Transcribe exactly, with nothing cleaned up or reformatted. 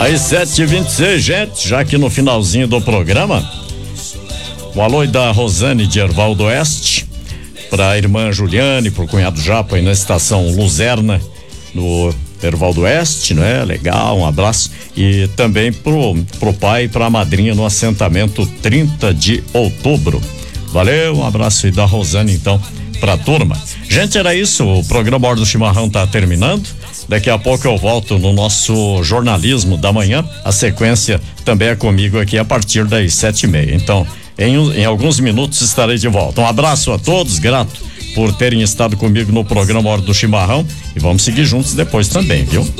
Aí, sete e vinte e seis, gente, já aqui no finalzinho do programa, o alô da Rosane de Erval do Oeste, pra irmã Juliane, pro cunhado Japa aí na estação Luzerna, no Erval do Oeste, né? Legal, um abraço. E também pro, pro pai e pra madrinha no assentamento trinta de outubro. Valeu, um abraço aí da Rosane, então, pra turma. Gente, era isso, o programa Hora do Chimarrão tá terminando. Daqui a pouco eu volto no nosso jornalismo da manhã. A sequência também é comigo aqui a partir das sete e meia. Então, em, em alguns minutos estarei de volta. Um abraço a todos, grato por terem estado comigo no programa Hora do Chimarrão. E vamos seguir juntos depois também, viu?